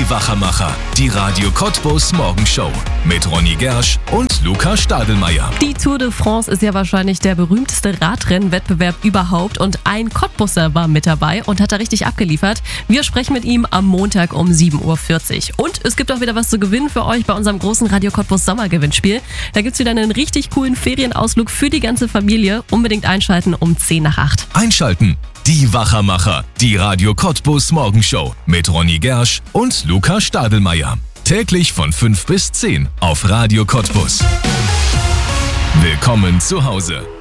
Die Wachermacher, die Radio Cottbus Morgenshow mit Ronny Gersch und Luca Stadelmeier. Die Tour de France ist ja wahrscheinlich der berühmteste Radrennwettbewerb überhaupt und ein Cottbusser war mit dabei und hat da richtig abgeliefert. Wir sprechen mit ihm am Montag um 7.40 Uhr. Und es gibt auch wieder was zu gewinnen für euch bei unserem großen Radio Cottbus Sommergewinnspiel. Da gibt's wieder einen richtig coolen Ferienausflug für die ganze Familie. Unbedingt einschalten um 7:50. Einschalten. Die Wachermacher, die Radio Cottbus Morgenshow mit Ronny Gersch und Luca Stadelmeier. Täglich von 5 bis 10 auf Radio Cottbus. Willkommen zu Hause.